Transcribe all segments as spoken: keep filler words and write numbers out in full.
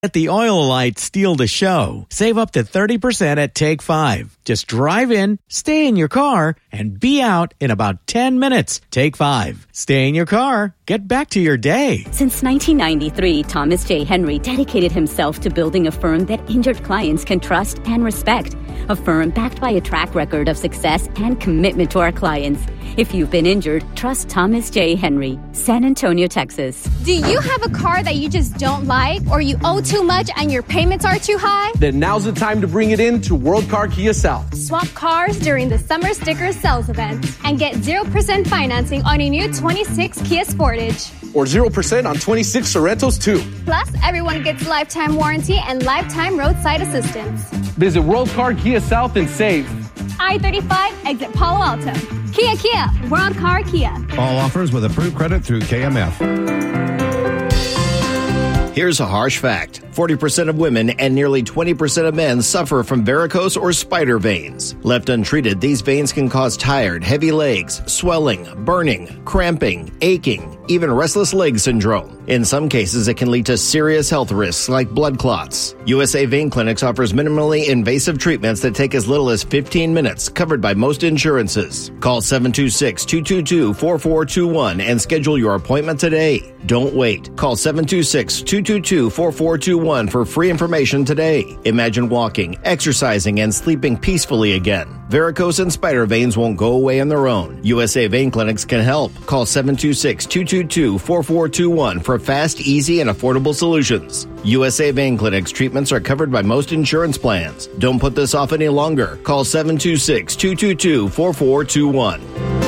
Let the Oil Light steal the show. Save up to thirty percent at Take five. Just drive in, stay in your car, and be out in about ten minutes. Take five. Stay in your car. Get back to your day. Since nineteen ninety-three, Thomas J. Henry dedicated himself to building a firm that injured clients can trust and respect. A firm backed by a track record of success and commitment to our clients. If you've been injured, trust Thomas J. Henry, San Antonio, Texas. Do you have a car that you just don't like, or you owe too much and your payments are too high? Then now's the time to bring it in to World Car Kia South. Swap cars during the Summer Sticker Sales event and get zero percent financing on a new twenty-six Kia Sportage. Or zero percent on twenty-six Sorrentos, too. Plus, everyone gets lifetime warranty and lifetime roadside assistance. Visit World Car Kia South and save. I thirty-five, exit Palo Alto. Kia Kia, World Car Kia. All offers with approved credit through K M F. Here's a harsh fact. forty percent of women and nearly twenty percent of men suffer from varicose or spider veins. Left untreated, these veins can cause tired, heavy legs, swelling, burning, cramping, aching, even restless leg syndrome. In some cases, it can lead to serious health risks like blood clots. U S A Vein Clinics offers minimally invasive treatments that take as little as fifteen minutes, covered by most insurances. Call seven two six, two two two, four four two one and schedule your appointment today. Don't wait. Call seven two six, two two two, four four two one for free information today. Imagine walking, exercising, and sleeping peacefully again. Varicose and spider veins won't go away on their own. U S A Vein Clinics can help. Call seven two six, two two two, four four two one for fast, easy, and affordable solutions. U S A Vein Clinics treatments are covered by most insurance plans. Don't put this off any longer. Call seven two six, two two two, four four two one.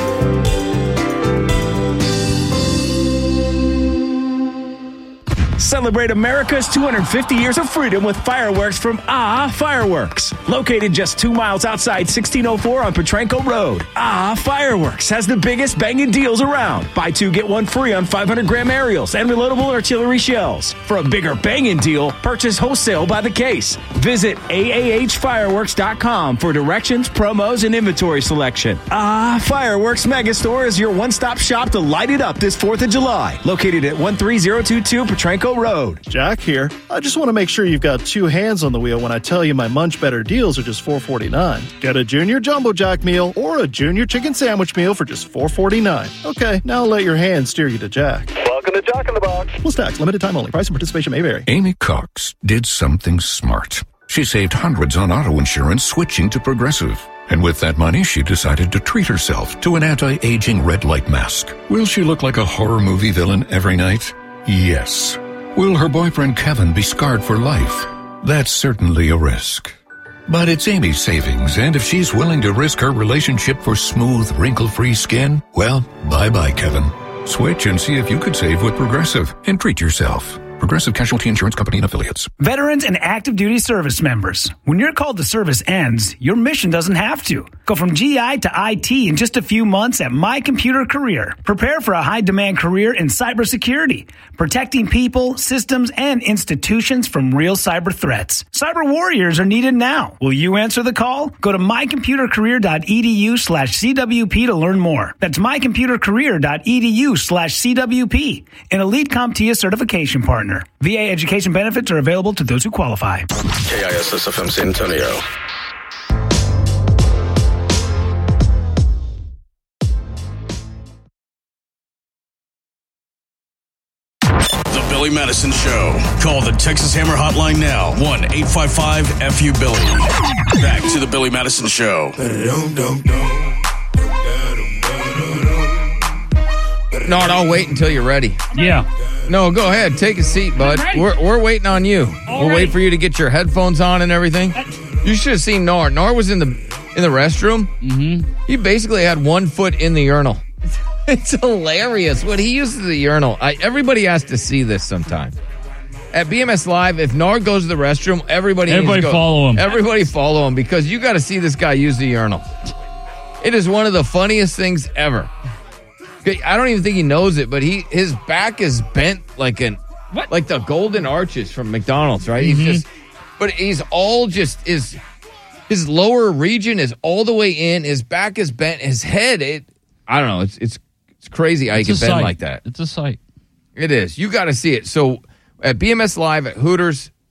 Celebrate America's two hundred fifty years of freedom with fireworks from Ah Fireworks. Located just two miles outside sixteen oh four on Petranco Road, Ah Fireworks has the biggest banging deals around. Buy two, get one free on five hundred gram aerials and reloadable artillery shells. For a bigger banging deal, purchase wholesale by the case. Visit A A H fireworks dot com for directions, promos, and inventory selection. Ah Fireworks Megastore is your one-stop shop to light it up this fourth of July. Located at one three zero two two Petranco Road. Jack here. I just want to make sure you've got two hands on the wheel when I tell you my Munch Better deals are just four forty-nine. Get a Junior Jumbo Jack meal or a Junior Chicken Sandwich meal for just four forty-nine. Okay, now let your hands steer you to Jack. Welcome to Jack in the Box. Plus tax, limited time only. Price and participation may vary. Amy Cox did something smart. She saved hundreds on auto insurance switching to Progressive. And with that money, she decided to treat herself to an anti-aging red light mask. Will she look like a horror movie villain every night? Yes. Will her boyfriend Kevin be scarred for life? That's certainly a risk. But it's Amy's savings, and if she's willing to risk her relationship for smooth, wrinkle-free skin, well, bye-bye, Kevin. Switch and see if you could save with Progressive and treat yourself. Progressive Casualty Insurance Company and Affiliates. Veterans and active duty service members. When your call to service ends, your mission doesn't have to. Go from G I to I T in just a few months at My Computer Career. Prepare for a high-demand career in cybersecurity, protecting people, systems, and institutions from real cyber threats. Cyber warriors are needed now. Will you answer the call? Go to mycomputercareer.edu slash CWP to learn more. That's mycomputercareer.edu slash CWP, an Elite CompTIA certification partner. V A education benefits are available to those who qualify. K I S S F M San Antonio. The Billy Madison Show. Call the Texas Hammer Hotline now. one eight five five F U Billy. Back to the Billy Madison Show. No, I'll wait until you're ready. Yeah. No, go ahead. Take a seat, bud. We're we're waiting on you. All we'll right. wait for you to get your headphones on and everything. You should have seen Nar. Nar was in the in the restroom. Mm-hmm. He basically had one foot in the urinal. It's hilarious what he uses the urinal. I, everybody has to see this sometime. At B M S Live, if Nar goes to the restroom, everybody everybody needs to go, follow him. Everybody follow him because you got to see this guy use the urinal. It is one of the funniest things ever. I don't even think he knows it, but he his back is bent like an what? like the golden arches from McDonald's, right? Mm-hmm. He's just, but he's all just is his lower region is all the way in. His back is bent. His head, it I don't know. It's it's it's crazy how it's you can bend sight. like that. It's a sight. It is. You got to see it. So at B M S Live at Hooters,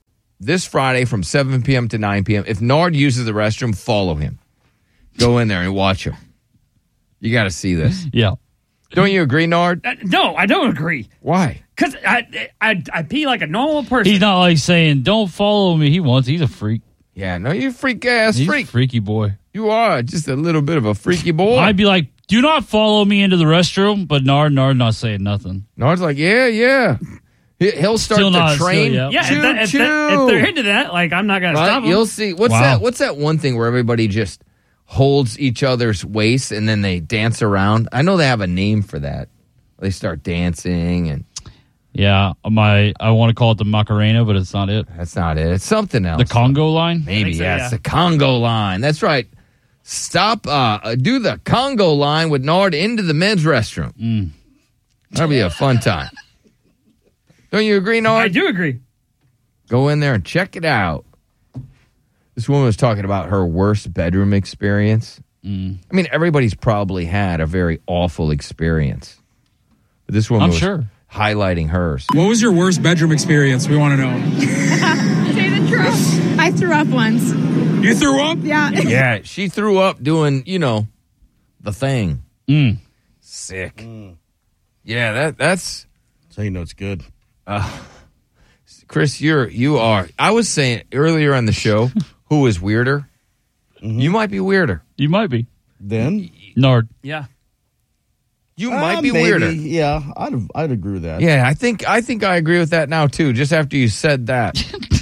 this Friday from seven p.m. to nine p.m. If Nard uses the restroom, follow him. Go in there and watch him. You got to see this. Yeah. Don't you agree, Nard? Uh, no, I don't agree. Why? Because I, I I pee like a normal person. He's not like saying, don't follow me. He wants, he's a freak. Yeah, no, you're a freak-ass he's freak. A freaky boy. You are just a little bit of a freaky boy. I'd be like, do not follow me into the restroom, but Nard, Nard not saying nothing. Nard's like, yeah, yeah. He'll start Still the not, train. Still, yeah, choo, if, that, if, choo. that, if they're into that, like, I'm not going right? to stop them. You'll see. What's wow. that? What's that one thing where everybody just holds each other's waist and then they dance around? I know they have a name for that. They start dancing and. Yeah, my I want to call it the Macarena, but it's not it. That's not it. It's something else. The Congo line? Maybe, so, yeah, yeah. It's the Congo line. That's right. Stop, uh, do the Congo line with Nard into the men's restroom. Mm. That'll be a fun time. Don't you agree, Nard? I do agree. Go in there and check it out. This woman was talking about her worst bedroom experience. Mm. I mean, everybody's probably had a very awful experience. But this woman I'm was sure. highlighting hers. What was your worst bedroom experience? We want to know. Say the truth. I threw up once. You threw up? Yeah. Yeah, she threw up doing, you know, the thing. Mm. Sick. Mm. Yeah, that that's... So you know it's good. Uh, Chris, you're, you are... I was saying earlier on the show, who is weirder? Mm-hmm. You might be weirder. You might be. Then? Nard. Yeah. You uh, might be maybe, weirder. Yeah, I'd I'd agree with that. Yeah, I think I think I agree with that now too. Just after you said that.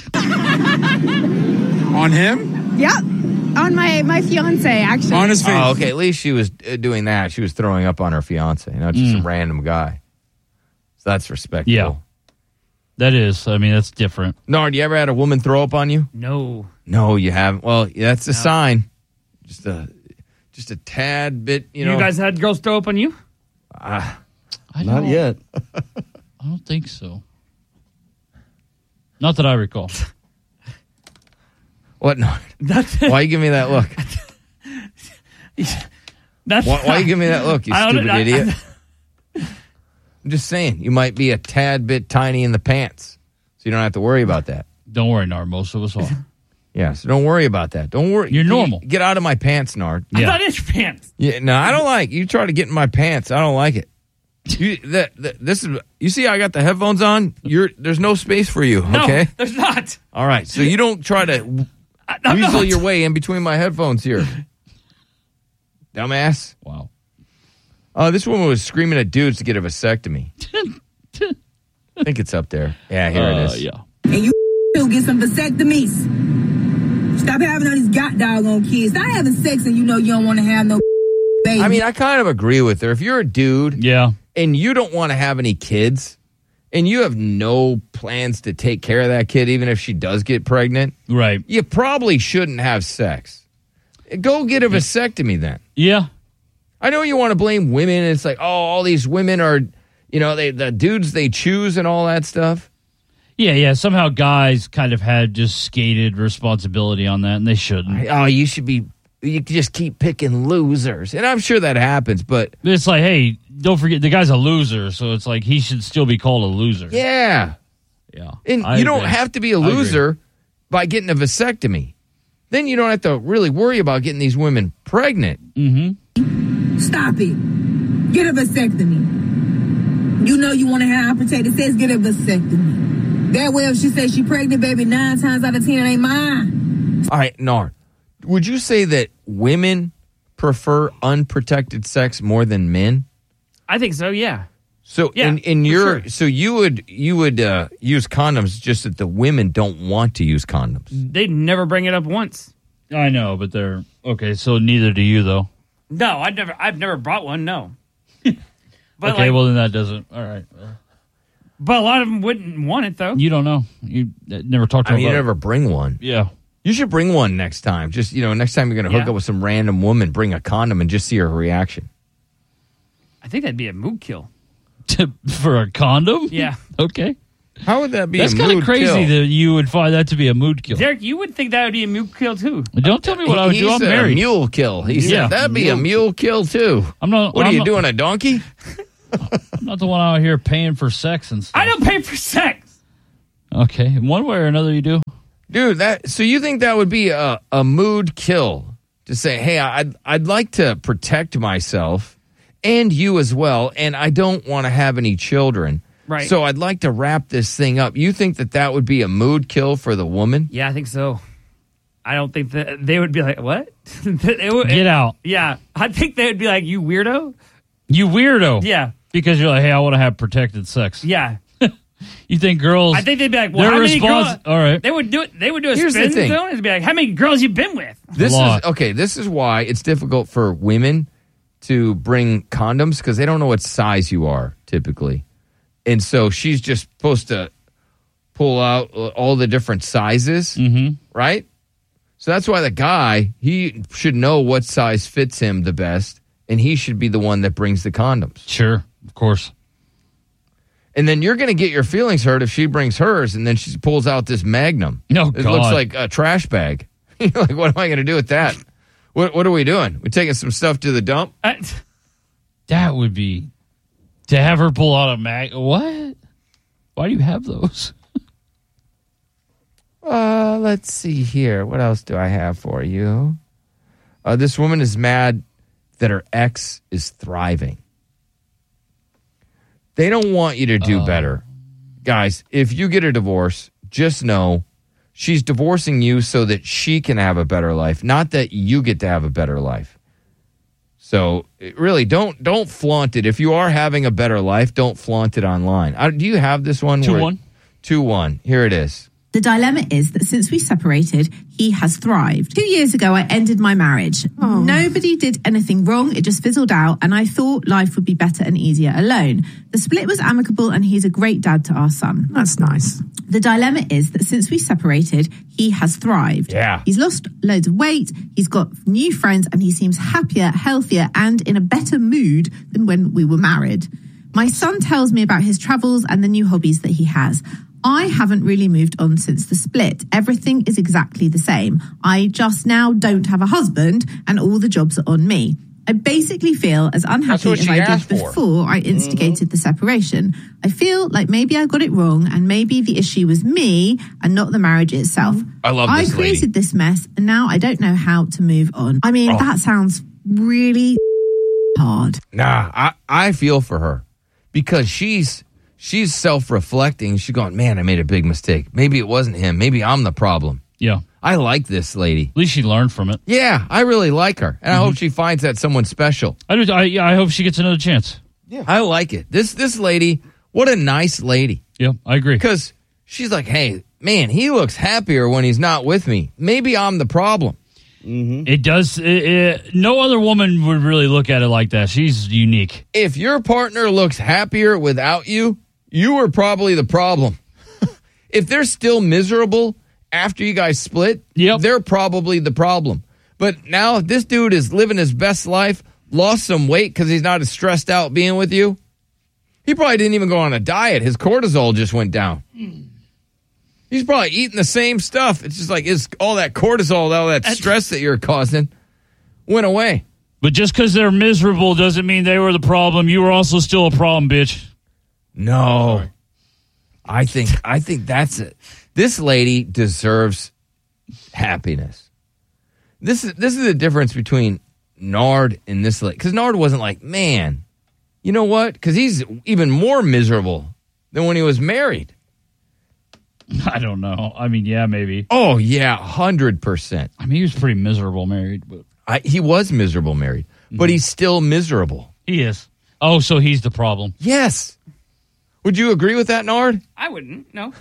On him? Yeah. On my, my fiance, actually. On his face. Oh, okay. At least she was uh, doing that. She was throwing up on her fiance, not just Mm. some random guy. So that's respectable. Yeah. That is. I mean, that's different. Nard, you ever had a woman throw up on you? No. No, you haven't. Well, that's a No. sign. Just a just a tad bit, you You, know. guys had girls throw up on you? Uh, I Not don't- yet. I don't think so. Not that I recall. what, Nard? That's Why you give me that look? That's Why, why you give me that look, you I don't- stupid I- idiot? I'm just saying, you might be a tad bit tiny in the pants, so you don't have to worry about that. Don't worry, Nard. Most of us are. Yeah, so don't worry about that. Don't worry. You're normal. Get out of my pants, Nard. I Yeah. thought it's your pants. Yeah, no, I don't like. You try to get in my pants. I don't like it. You, that, that, this is. You see, I got the headphones on. You're there's no space for you. No, Okay. there's not. All right. So you don't try to I, I'm weasel not. your way in between my headphones here, dumbass. Wow. Oh, this woman was screaming at dudes to get a vasectomy. I think it's up there. Yeah, here Uh, it is. Yeah. And you still get some vasectomies. Stop having all these god doggone kids. Stop having sex and you know you don't want to have no baby. I mean, I kind of agree with her. If you're a dude, Yeah. and you don't want to have any kids, and you have no plans to take care of that kid, even if she does get pregnant, Right. you probably shouldn't have sex. Go get a vasectomy then. Yeah. I know you want to blame women. It's like, oh, all these women are, you know, they the dudes they choose and all that stuff. Yeah, yeah. Somehow guys kind of had just skated responsibility on that, and they shouldn't. Oh, you should be, you just keep picking losers. And I'm sure that happens, but. It's like, hey, don't forget, the guy's a loser, so it's like he should still be called a loser. Yeah. Yeah. And I you don't agree. have to be a I agree. loser by getting a vasectomy. Then you don't have to really worry about getting these women pregnant. Mm-hmm. Stop it. Get a vasectomy. You know you want to have unprotected sex, get a vasectomy. That way if she says she pregnant, baby, nine times out of ten, it ain't mine. All right, Nard, would you say that women prefer unprotected sex more than men? I think so, yeah. So Yeah, in, in for your sure. so you would you would uh, use condoms, just that the women don't want to use condoms. They never bring it up once. I know, but they're okay. So neither do you, though. No, I've never I've never brought one, no. But okay, like, well then that doesn't. All right. but a lot of them wouldn't want it though. You don't know. You uh, never talked to I them mean, you about it. never bring one. Yeah. You should bring one next time. Just, you know, next time you're going to hook Yeah. up with some random woman, bring a condom and just see her reaction. I think that'd be a mood kill. For a condom? Yeah. Okay. How would that be That's a kind of mood crazy kill? that you would find that to be a mood kill. Derek, you would think that would be a mood kill too. Don't tell me what I would he do. I'm said married. a mule kill. He Yeah. said that'd be a mule kill too. I'm not. What I'm are you not, doing, a donkey? I'm not the one out here paying for sex and stuff. I don't pay for sex. Okay, in one way or another, you do. Dude, that so you think that would be a, a mood kill to say, hey, I'd, I'd like to protect myself and you as well, and I don't want to have any children. Right. So I'd like to wrap this thing up. You think that that would be a mood kill for the woman? Yeah, I think so. I don't think that they would be like, what? They would- Get out. Yeah. I think they would be like, you weirdo? You weirdo. Yeah. Because you're like, hey, I want to have protected sex. Yeah. You think girls... I think they'd be like, well, their how many response- girls? All right. They would do it. They would do a Here's the spin thing. zone and be like, how many girls you been with? This is okay. This is why it's difficult for women to bring condoms because they don't know what size you are typically, and so she's just supposed to pull out all the different sizes, mm-hmm. right? So that's why the guy he should know what size fits him the best, and he should be the one that brings the condoms. Sure, of course. And then you're going to get your feelings hurt if she brings hers, and then she pulls out this Magnum. No, it God. looks like a trash bag. You're like, what am I going to do with that? What What are we doing? We taking some stuff to the dump? Uh, That would be... To have her pull out a mag... What? Why do you have those? Uh, let's see here. What else do I have for you? Uh, this woman is mad that her ex is thriving. They don't want you to do Oh. better. Guys, if you get a divorce, just know she's divorcing you so that she can have a better life, not that you get to have a better life. So it really, don't don't flaunt it. If you are having a better life, don't flaunt it online. Uh, do you have this one? two one two one Here it is. The dilemma is that since we separated, he has thrived. Two years ago, I ended my marriage. Nobody did anything wrong. It just fizzled out, and I thought life would be better and easier alone. The split was amicable, and he's a great dad to our son. That's nice. The dilemma is that since we separated, he has thrived. Yeah. He's lost loads of weight, he's got new friends, and he seems happier, healthier, and in a better mood than when we were married. My son tells me about his travels and the new hobbies that he has. I haven't really moved on since the split. Everything is exactly the same. I just now don't have a husband and all the jobs are on me. I basically feel as unhappy what as she I did asked for. before I instigated the separation. I feel like maybe I got it wrong and maybe the issue was me and not the marriage itself. I love I this created lady. this mess and now I don't know how to move on. I mean, Oh. that sounds really hard. Nah, I, I feel for her because she's she's self-reflecting. She's going, man, I made a big mistake. Maybe it wasn't him. Maybe I'm the problem. Yeah. I like this lady. At least she learned from it. Yeah, I really like her. And I hope she finds that someone special. I do. I, yeah, I hope she gets another chance. Yeah. I like it. This this lady, what a nice lady. Yeah, I agree. Because she's like, hey, man, he looks happier when he's not with me. Maybe I'm the problem. It does. It, it, no other woman would really look at it like that. She's unique. If your partner looks happier without you, you are probably the problem. If they're still miserable after you guys split, yep. they're probably the problem. But now if this dude is living his best life, lost some weight because he's not as stressed out being with you. He probably didn't even go on a diet. His cortisol just went down. He's probably eating the same stuff. It's just like it's all that cortisol, all that stress that you're causing went away. But just because they're miserable doesn't mean they were the problem. You were also still a problem, bitch. No. Sorry. I think I think that's it. This lady deserves happiness. This is this is the difference between Nard and this lady. Because Nard wasn't like, man, you know what? Because he's even more miserable than when he was married. I don't know. I mean, yeah, maybe. Oh, yeah, one hundred percent. I mean, he was pretty miserable married. but I, He was miserable married, mm-hmm. but he's still miserable. He is. Oh, so he's the problem. Yes. Would you agree with that, Nard? I wouldn't, no.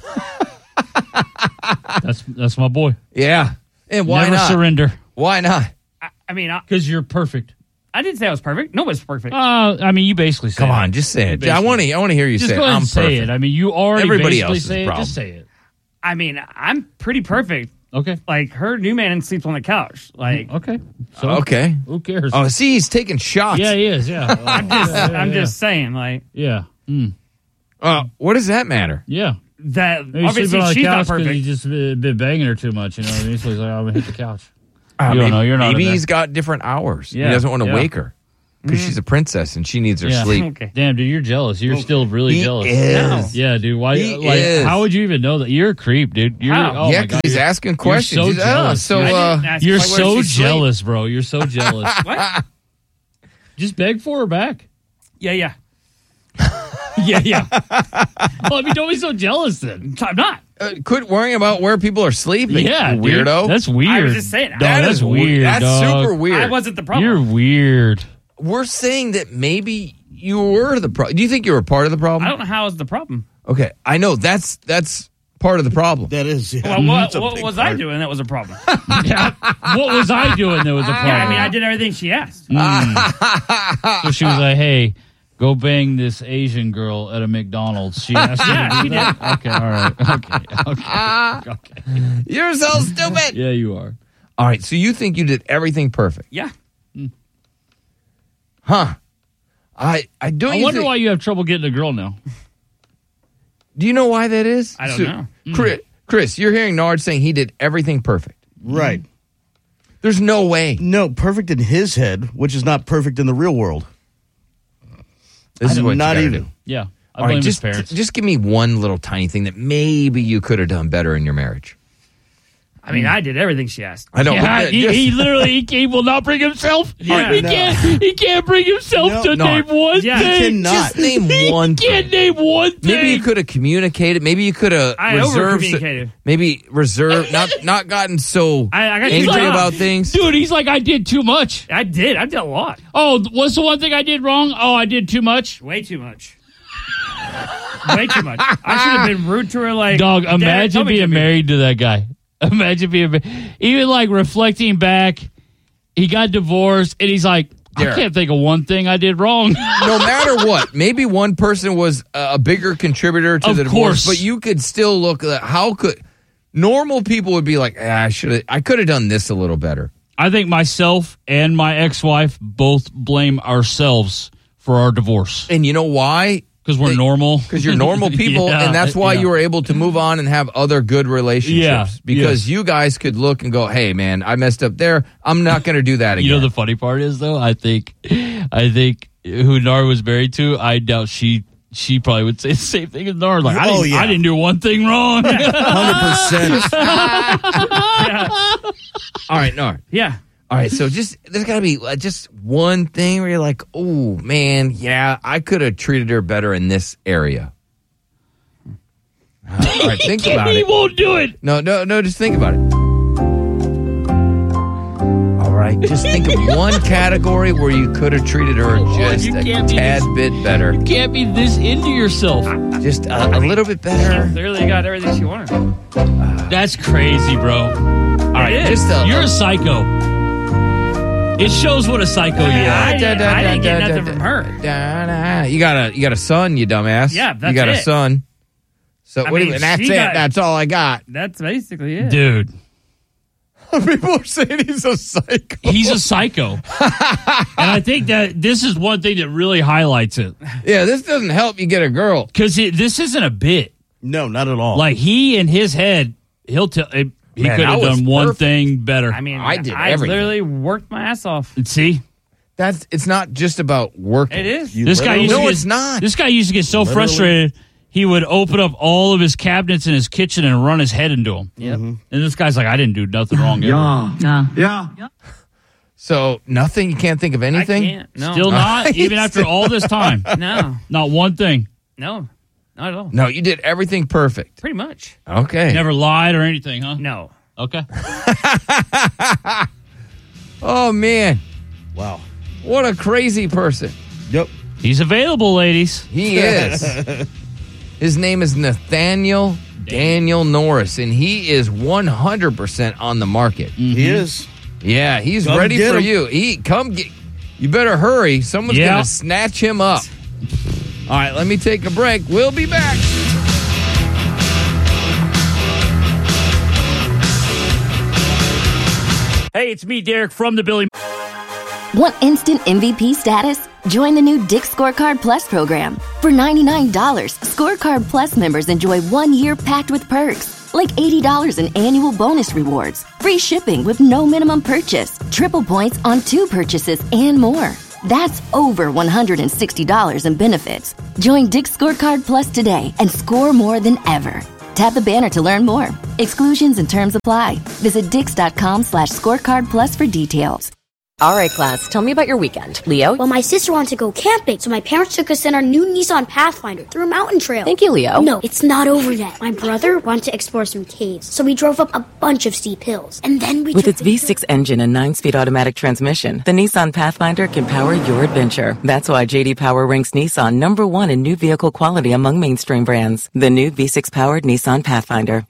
That's that's my boy. Yeah. And why Never not? surrender. Why not? I, I mean, because you're perfect. I didn't say I was perfect. Nobody's perfect. Uh, I mean, you basically say Come it. on, just say it. I want to I want to hear you just say go it. ahead I'm and say perfect. it. I mean, you already Everybody basically else is say the it. problem. Just say it. I mean, I'm pretty perfect. Okay. Like, her new man sleeps on the couch. Like, okay. So, okay. Who cares? Oh, see, he's taking shots. Yeah, he is. Yeah. I'm just, yeah, yeah, I'm yeah. just saying, like, Yeah. Mm. Uh, what does that matter? Yeah. that Maybe obviously sleeping on the she's not couch because perfect. he just uh, been banging her too much. You know what I mean? So he's like, I'm going to hit the couch. Uh, you maybe, don't know. You're not maybe in there. he's got different hours. Yeah, He doesn't want to yeah. wake her. because she's a princess and she needs her Yeah. sleep. Okay. Damn, dude, you're jealous. You're still really He jealous. is. Yeah, dude. Why? He like, is. how would you even know that? You're a creep, dude. You're, How? Oh yeah, my because God, he's you're- asking questions. You're so He's, oh, jealous. so, I didn't uh, ask You're Like, where so does she sleep? jealous, bro. You're so jealous. What? Just beg for her back. Yeah, yeah. Yeah, yeah. Well, I mean, don't be so jealous then. I'm not. uh, quit worrying about where people are sleeping. Yeah, you dude. weirdo. That's weird. I was just saying. Dog, That that's is we- weird. That's dog. super weird. I wasn't the problem. You're weird. We're saying that maybe you were the problem. Do you think you were part of the problem? I don't know how is the problem. Okay, I know that's that's part of the problem. That is. Yeah, Well, what, that's a what big was I part. doing that was a problem? Yeah. What was I doing that was a problem? Yeah, I mean, I did everything she asked. So she was like, hey, go bang this Asian girl at a McDonald's. She asked you Yeah, to do she that? Okay, all right. Okay, okay, okay. You're so stupid. Yeah, you are. All right, so you think you did everything perfect? Yeah. Huh? I I don't. I you wonder think- why you have trouble getting a girl now. Do you know why that is? I don't So, know. Chris, Chris, you're hearing Nard saying he did everything perfect. Right. There's no way. No, perfect in his head, which is not perfect in the real world. This is I- what not you gotta even. do. Yeah. I All blame right, his just parents. just give me one little tiny thing that maybe you could have done better in your marriage. I mean, I did everything she asked. I don't. Yeah, he, just- he literally he, he will not bring himself. Yeah. he No. can't. He can't bring himself No, to no. name one Yeah. He thing. cannot. just name He one. can't thing. name one thing. Maybe you could have communicated. Maybe you could have I reserved. over-communicated. Maybe reserved. Not not gotten so I- I got too angry much. about things. Dude, he's like, I did too much. I did. I did a lot. Oh, what's the one thing I did wrong? Oh, I did too much. Way too much. Way too much. I should have been rude to her like... Dog, Dad, imagine tell me being to me. married to that guy. Imagine being ma- even like reflecting back. He got divorced, and he's like, Derek. I can't think of one thing I did wrong. No matter what, maybe one person was a bigger contributor to Of the divorce, course. but you could still look at how could normal people would be like, ah, I should have, I could have done this a little better. I think myself and my ex-wife both blame ourselves for our divorce And you know why? because we're They- normal. Because you're normal people, Yeah, and that's why yeah. you were able to move on and have other good relationships. Yeah, because yes. you guys could look and go, "Hey, man, I messed up there. I'm not going to do that again." You know the funny part is though, I think, I think who Nar was married to, I doubt she she probably would say the same thing as Nar. Like, I Oh, didn't, yeah. I didn't do one thing wrong. Hundred percent. All right, no. Yeah. All right, so just there's got to be uh, just one thing where you're like, "Oh man, yeah, I could have treated her better in this area." Uh, all right, think about He it. won't do it. No, no, no, just think about it. All right, just think of one category where you could have treated her just you a can't be tad this- bit better. You can't be this into yourself. Just a, a little bit better. Clearly got everything she wanted. That's crazy, bro. All right, is. just a, You're a psycho. It shows what a psycho you Yeah, I are. didn't, I didn't get nothing from her. Da, da. You got a you got a son, you dumbass. Yeah, that's you got a it. son. So I what do you mean, mean? That's she it. got- That's all I got. That's basically it. Dude, People are saying he's a psycho. he's a psycho. And I think that this is one thing that really highlights it. Yeah, this doesn't help you get a girl. Because this isn't a bit. No, not at all. Like, he in his head, he'll tell. He Man, could I have was done one perfect. thing better. I mean, I did I everything. literally worked my ass off. See? That's it's not just about working. It is. You This guy literally- used to No, get, it's not. This guy used to get so Literally. frustrated, he would open up all of his cabinets in his kitchen and run his head into them. Yep. And this guy's like, I didn't do nothing wrong. ever. Yeah. So nothing. You can't think of I anything. can't. No. Still not, even after all this time. No. Not one thing. No. Not at all. No, you did everything perfect. Pretty much. Okay. Never lied or anything, huh? No. Okay. Oh man, Wow. what a crazy person. Yep. He's available, ladies. He is. His name is Nathaniel Daniel Norris, and he is one hundred percent on the market. He is. Yeah, he's Come ready get for him. you. He come get. You better hurry. Someone's Yeah. gonna snatch him up. All right, let me take a break. We'll be back. Hey, it's me, Derek, from the Billy. Want instant M V P status? Join the new Dick's Scorecard Plus program. For ninety-nine dollars, Scorecard Plus members enjoy one year packed with perks, like eighty dollars in annual bonus rewards, free shipping with no minimum purchase, triple points on two purchases, and more. That's over one hundred sixty dollars in benefits. Join Dick's Scorecard Plus today and score more than ever. Tap the banner to learn more. Exclusions and terms apply. Visit dix.com slash scorecard plus for details. All right, class, tell me about your weekend. Leo? Well, my sister wanted to go camping, so my parents took us in our new Nissan Pathfinder through a mountain trail. Thank you, Leo. No, it's not over yet. My brother wanted to explore some caves, so we drove up a bunch of steep hills. And then we With took its the- V six engine and nine-speed automatic transmission, the Nissan Pathfinder can power your adventure. That's why J D Power ranks Nissan number one in new vehicle quality among mainstream brands. The new V six-powered Nissan Pathfinder.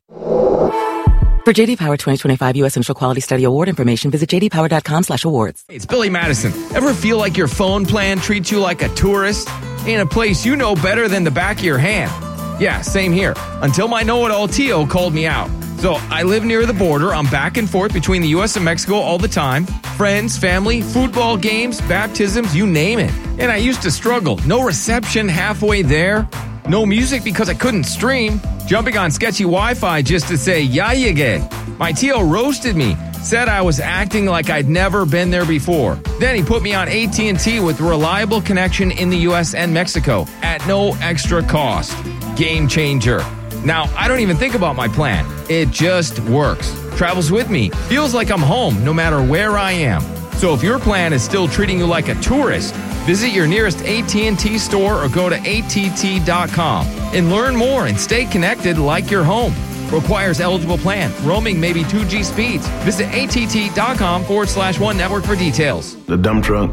For J D Power twenty twenty-five U S Central Quality Study Award information, visit j d power dot com slash awards. It's Billy Madison. Ever feel like your phone plan treats you like a tourist in a place you know better than the back of your hand? Yeah, same here. Until my know-it-all Tio called me out. So I live near the border. I'm back and forth between the U S and Mexico all the time. Friends, family, football games, baptisms, you name it. And I used to struggle. No reception halfway there. No music because I couldn't stream. Jumping on sketchy Wi-Fi just to say, ya llegué. My Tio roasted me. Said I was acting like I'd never been there before. Then he put me on A T and T with reliable connection in the U S and Mexico at no extra cost. Game changer. Now, I don't even think about my plan. It just works. Travels with me. Feels like I'm home no matter where I am. So if your plan is still treating you like a tourist, visit your nearest A T and T store or go to A T T dot com and learn more and stay connected like you're home. Requires eligible plan. Roaming may be two G speeds. Visit A T T dot com forward slash one network for details. The dump truck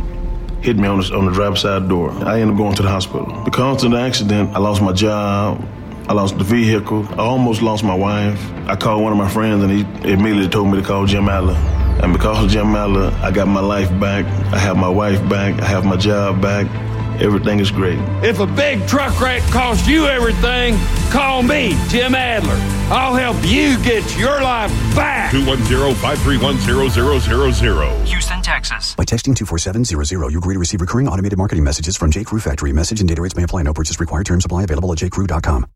hit me on the, on the driver's side door. I ended up going to the hospital. Because of the accident, I lost my job. I lost the vehicle. I almost lost my wife. I called one of my friends and he immediately told me to call Jim Adler. And because of Jim Adler, I got my life back. I have my wife back. I have my job back. Everything is great. If a big truck wreck cost you everything, call me, Jim Adler. I'll help you get your life back. two one zero, five three one, zero zero zero zero. Houston, Texas. By texting two four seven zero zero, you agree to receive recurring automated marketing messages from J. Crew Factory. Message and data rates may apply. No purchase required. Terms apply. Available at j crew dot com.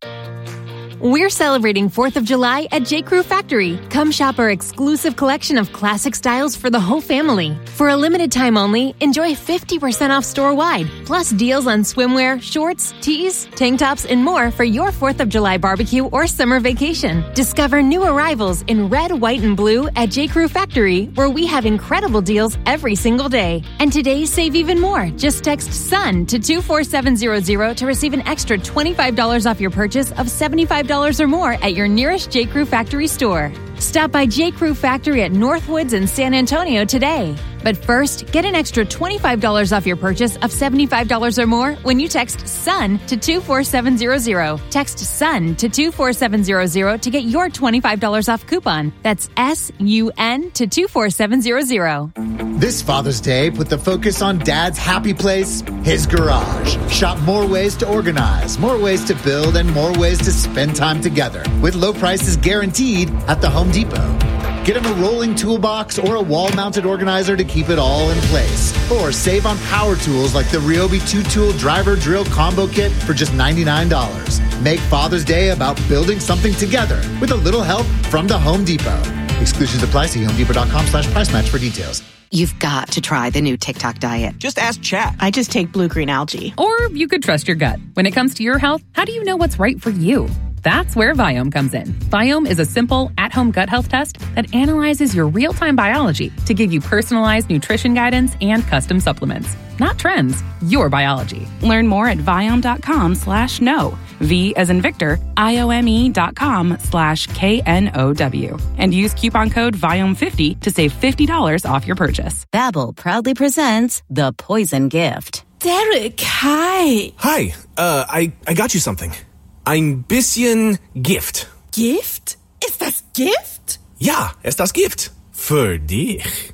We're celebrating fourth of July at J. Crew Factory. Come shop our exclusive collection of classic styles for the whole family. For a limited time only, enjoy fifty percent off store-wide, plus deals on swimwear, shorts, tees, tank tops, and more for your fourth of July barbecue or summer vacation. Discover new arrivals in red, white, and blue at J. Crew Factory, where we have incredible deals every single day. And today, save even more. Just text SON to two four seven zero zero to receive an extra twenty-five dollars off your purchase of seventy-five dollars or more at your nearest J. Crew Factory store. Stop by J. Crew Factory at Northwoods in San Antonio today. But first, get an extra twenty-five dollars off your purchase of seventy-five dollars or more when you text SON to two four seven zero zero. Text SON to two four seven zero zero to get your twenty-five dollars off coupon. That's S U N to two four seven zero zero. This Father's Day, put the focus on Dad's happy place, his garage. Shop more ways to organize, more ways to build, and more ways to spend time together. With low prices guaranteed at the Home Depot. Get him a rolling toolbox or a wall-mounted organizer to keep it all in place. Or save on power tools like the Ryobi two-tool driver drill combo kit for just ninety-nine dollars. Make Father's Day about building something together with a little help from the Home Depot. Exclusions apply. See home depot dot com slash price match for details. You've got to try the new TikTok diet. Just ask Chat. I just take blue-green algae. Or you could trust your gut. When it comes to your health, how do you know what's right for you? That's where Viome comes in. Viome is a simple, at-home gut health test that analyzes your real-time biology to give you personalized nutrition guidance and custom supplements. Not trends, your biology. Learn more at Viome dot com slash know. V as in Victor, I O M E dot com slash K N O W. And use coupon code Viome fifty to save fifty dollars off your purchase. Babbel proudly presents The Poison Gift. Derek, hi. Hi, uh, I, I got you something. Ein bisschen Gift. Gift? Ist das Gift? Ja, ist das Gift. Für dich.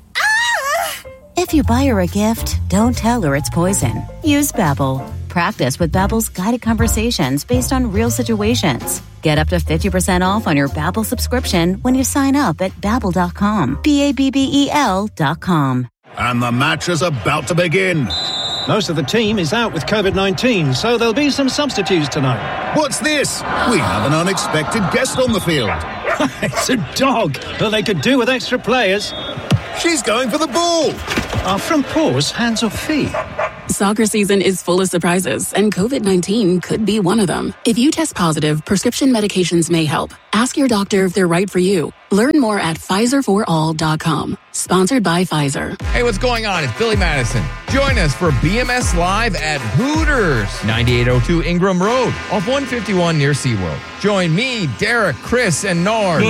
Ah! If you buy her a gift, don't tell her it's poison. Use Babbel. Practice with Babbel's guided conversations based on real situations. Get up to fifty percent off on your Babbel subscription when you sign up at babbel dot com. B A B B E L dot com. And the match is about to begin. Most of the team is out with covid nineteen, so there'll be some substitutes tonight. What's this? We have an unexpected guest on the field. It's a dog, but they could do with extra players. She's going for the ball. Are front paws hands or feet? Soccer season is full of surprises, and COVID nineteen could be one of them. If you test positive, prescription medications may help. Ask your doctor if they're right for you. Learn more at Pfizer for all dot com. Sponsored by Pfizer. Hey, what's going on? It's Billy Madison. Join us for B M S Live at Hooters, ninety-eight oh two Ingram Road, off one fifty-one near SeaWorld. Join me, Derek, Chris, and Nard.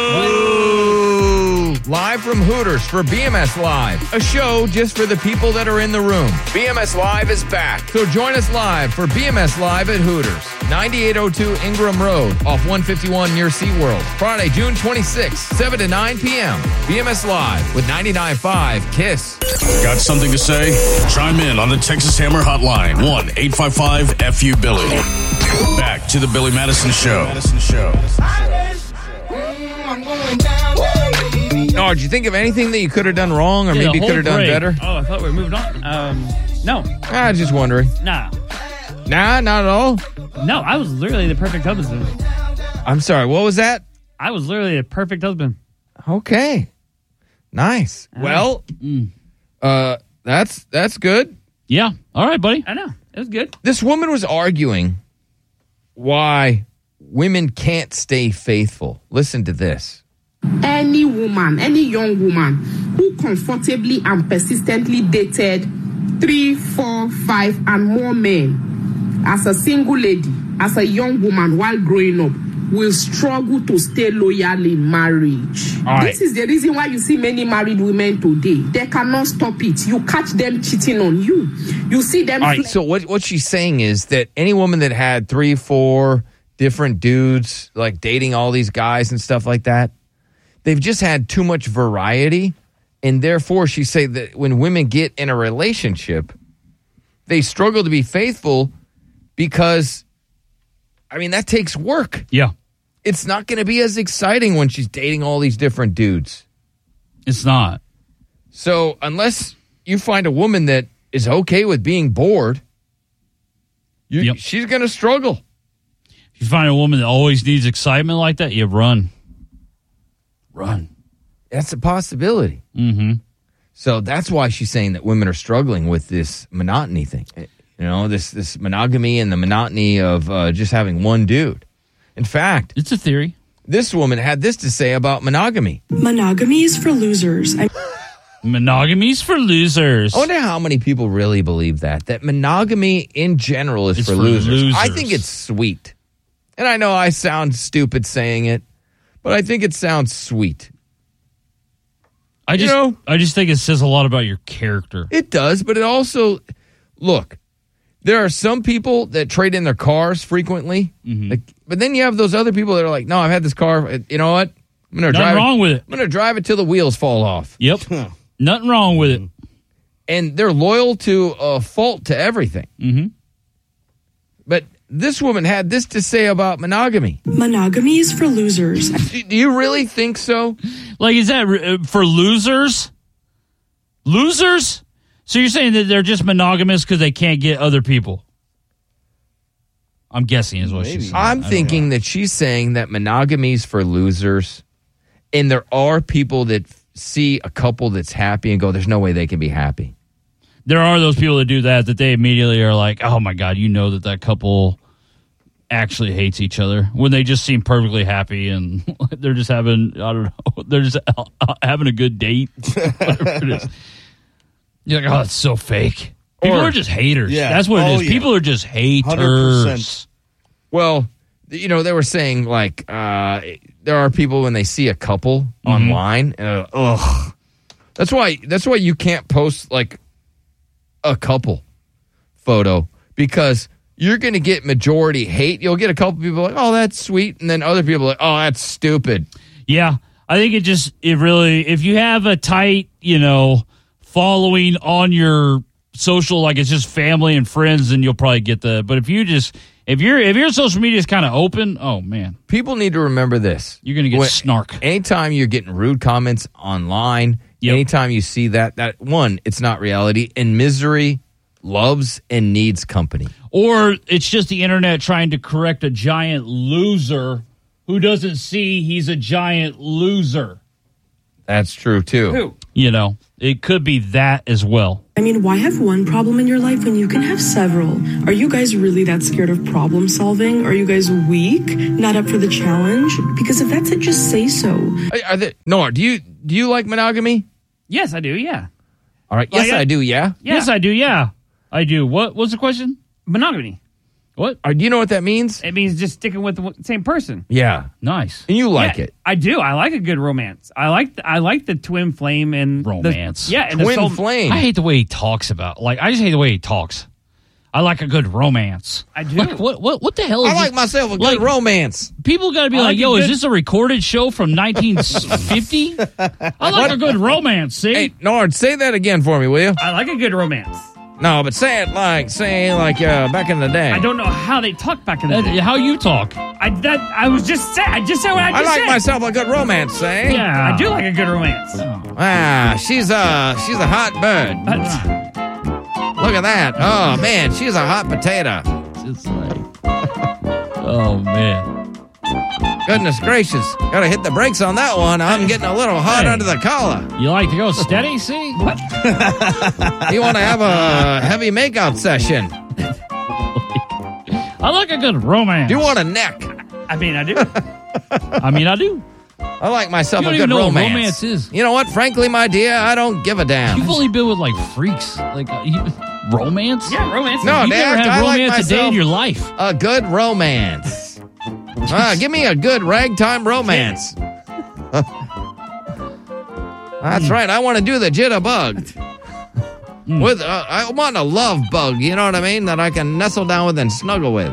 Live from Hooters for B M S Live, a show just for the people that are in the room. B M S Live is back, so join us live for B M S Live at Hooters, ninety-eight oh two Ingram Road, off one fifty-one near SeaWorld. Friday, June twenty-sixth, seven to nine p.m. B M S Live with ninety-nine point five KISS. Got something to say? Chime in on the Texas Hammer Hotline, one eight five five F U Billy. Back to the Billy Madison Show. Madison Show. No, did you think of anything that you could have done wrong or Yeah, maybe the could have whole done break. better? Oh, I thought we were moving on. Um, no. Ah, just wondering. Nah. Nah, not at all? No, I was literally the perfect husband. I'm sorry, what was that? I was literally the perfect husband. Okay. Nice. Well, uh, that's that's good. Yeah. All right, buddy. I know. It was good. This woman was arguing why women can't stay faithful. Listen to this. Any woman, any young woman who comfortably and persistently dated three, four, five, and more men as a single lady, as a young woman while growing up, will struggle to stay loyal in marriage. All right. This is the reason why you see many married women today. They cannot stop it. You catch them cheating on you. You see them... All right, so what, what she's saying is that any woman that had three, four different dudes, like dating all these guys and stuff like that, they've just had too much variety, and therefore she say that when women get in a relationship, they struggle to be faithful because, I mean, that takes work. Yeah. It's not going to be as exciting when she's dating all these different dudes. It's not. So unless you find a woman that is okay with being bored, you, Yep. she's going to struggle. If you find a woman that always needs excitement like that, you run. Run. That's a possibility. Mm-hmm. So that's why she's saying that women are struggling with this monotony thing. You know, this this monogamy and the monotony of uh, just having one dude. In fact, it's a theory. This woman had this to say about monogamy. Monogamy is for losers. I- Monogamy's for losers. I wonder how many people really believe that. That monogamy in general is It's for, for losers. losers. I think it's sweet. And I know I sound stupid saying it, but I think it sounds sweet. I just, You know? I just think it says a lot about your character. It does, but it also, look, there are some people that trade in their cars frequently, Mm-hmm. like, but then you have those other people that are like, no, I've had this car. You know what? I'm going to Nothing drive wrong with it. I'm going to drive it till the wheels fall off. Yep. Nothing wrong with it. And they're loyal to a fault to everything. Mm-hmm. But this woman had this to say about monogamy. Monogamy is for losers. Do, do you really think so? Like, is that uh, for losers? Losers? So you're saying that they're just monogamous because they can't get other people? I'm guessing is what she's saying. I'm thinking that she's saying that monogamy's for losers, and there are people that see a couple that's happy and go, there's no way they can be happy. There are those people that do that, that they immediately are like, oh my God, you know that that couple actually hates each other when they just seem perfectly happy and they're just having, I don't know, they're just having a good date. Whatever it is. You're like, oh, it's so fake. People Or- are just haters. Yeah. That's what Oh, it is. yeah. People are just haters. one hundred percent. Well, you know, they were saying like uh, there are people when they see a couple Mm-hmm. online, uh, ugh. That's why. That's why you can't post like a couple photo because you're going to get majority hate. You'll get a couple people like, oh, that's sweet, and then other people like, oh, that's stupid. Yeah, I think it just it really if you have a tight, you know, following on your social, like it's just family and friends, then you'll probably get the. But if you just if your if your social media is kind of open, oh man, People need to remember this. you're gonna get When- snark. Anytime you're getting rude comments online, anytime you see that, that one, it's not reality, and misery loves and needs company. Or it's just the internet trying to correct a giant loser who doesn't see he's a giant loser. That's true too. Who? You know, it could be that as well. I mean, why have one problem in your life when you can have several? Are you guys really that scared of problem solving? Are you guys weak? Not up for the challenge? Because if that's it, just say so. Are, are they, Nora, do you do you like monogamy? Yes, I do. Yeah. All right. Yes, Like, I do. Yeah. Yeah. Yes, I do. Yeah, I do. What was the question? Monogamy. What? Uh, do you know what that means? It means just sticking with the w- same person. Yeah. Nice. And you like Yeah, it. I do. I like a good romance. I like the, I like the twin flame and the- Romance. yeah, and the Twin soul- flame. I hate the way he talks about. Like, I just hate the way he talks. I like a good romance. I do. Like, what? What? What the hell is? I like this? myself a good Like, romance. People got to be I like, like a "Yo, is good- this a recorded show from nineteen fifty?" I like a good romance. See? Hey, Nord, say that again for me, will you? I like a good romance. No, but say it like, say like uh, back in the day. I don't know how they talk back in the That- day. how you talk? I that I was just saying. I just said what I I just like said. myself a good romance, say. Yeah, I do like a good romance. Ah, she's a she's a hot bird. Look at that. Oh man, she's a hot potato. It's like, oh man. Goodness gracious. Gotta hit the brakes on that one. I'm getting a little hot Hey. under the collar. You like to go steady? See? What? You want to have a heavy makeout session? I like a good romance. Do you want a neck? I mean, I do. I mean, I do. I like myself You a don't good even know what romance. romance is. You know what? Frankly, my dear, I don't give a damn. You've only been with like freaks, like uh, you, romance. Yeah, romance. No, You've Dad, never had I like romance a day in myself your life. a good romance. Ah, give me a good ragtime romance. That's right. I want to do the jitterbug. Mm. With uh, I want a love bug, you know what I mean, that I can nestle down with and snuggle with.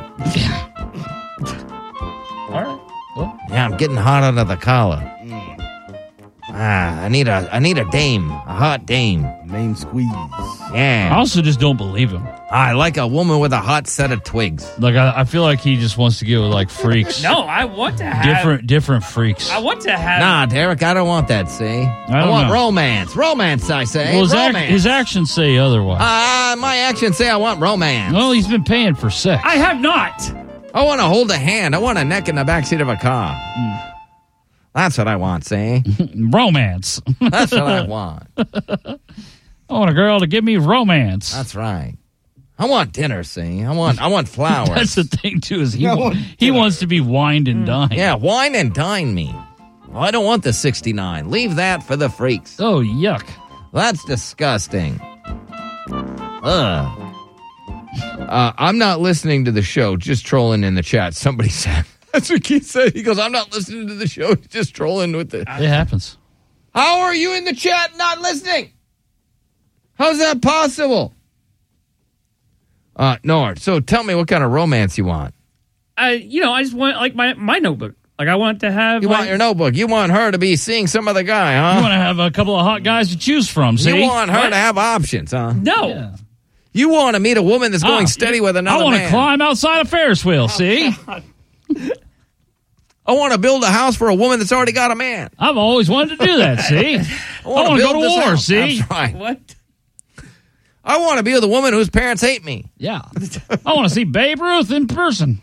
All right. Well, Yeah, I'm getting hot under the collar. Ah, I need a I need a dame, a hot dame. Main squeeze. I Yeah. also just don't believe him. I like a woman with a hot set of twigs. Like I, I feel like he just wants to get with like freaks. No, I want to have different different freaks. I want to have. Nah, Derek, I don't want that, see? I, don't want know. romance. Romance, I say. Well, his, ac- romance. his actions say otherwise. Ah, my actions say I want romance. well, he's been paying for sex. I have not. I want to hold a hand. I want a neck in the backseat of a car. That's what I want, see? Romance. That's what I want. I want a girl to give me romance. That's right. I want dinner, see? I want I want flowers. That's the thing too. Is he I wa- want he wants to be wined and dined. Yeah, wine and dine me. Well, I don't want the sixty-nine. Leave that for the freaks. Oh yuck. That's disgusting. Ugh. Uh, I'm not listening to the show, just trolling in the chat. Somebody said. That's what Keith said. He goes, I'm not listening to the show, just trolling with it. It happens. How are you in the chat not listening? How's that possible? Uh, Nord, so tell me what kind of romance you want. I, you know, I just want like my my notebook. Like I want to have. You my, want your notebook. You want her to be seeing some other guy, huh? You want to have a couple of hot guys to choose from. See? You want her What? to have options, huh? No. Yeah. You want to meet a woman that's going Ah, steady with another I want to man. climb outside a Ferris wheel. See? I want to build a house for a woman that's already got a man. I've always wanted to do that. See? I wanna want to go build to this war. house. See? That's right. What? I want to be with a woman whose parents hate me. Yeah. I want to see Babe Ruth in person.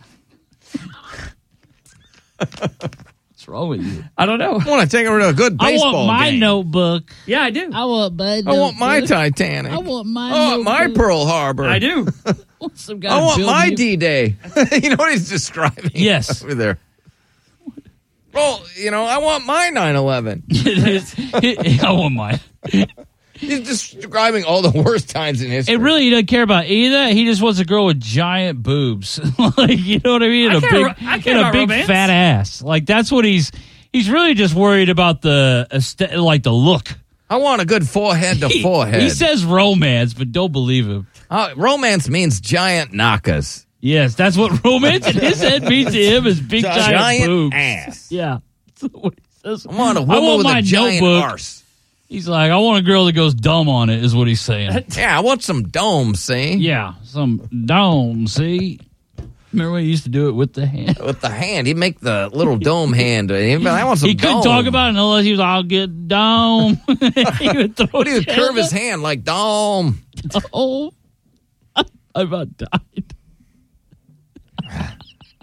What's wrong with you? I don't know. I want to take her to a good I baseball want my game. notebook. Yeah, I do. I want my. I want my notebook. Titanic. I want my. I want my notebook. Pearl Harbor. I do. Some guy I want build my me- D-Day. You know what he's describing? Yes. Over there. Well, you know, I want my nine eleven. I want mine. He's describing all the worst times in history. It really he doesn't care about any of that. He just wants a girl with giant boobs, like you know what I mean, I and a care- big, I care and a about big romance. fat ass. Like that's what he's. He's really just worried about the aesth- like the look. I want a good forehead to He, forehead. he says romance, but don't believe him. Uh, romance means giant knockas. Yes, that's what romance in his head means to him is big giant, Giant boobs. ass. Yeah. That's what he says. I want a I woman want with my a giant notebook. arse. He's like, I want a girl that goes dumb on it, is what he's saying. Yeah, I want some dome, see? Yeah, some dome, see? Remember when he used to do it with the hand? With the hand. He'd make the little dome hand. He'd be like, I want some He couldn't dome. talk about it unless he was, I'll get dome. He would throw What, he would his curve hand his up. hand like dome. Oh, I about died.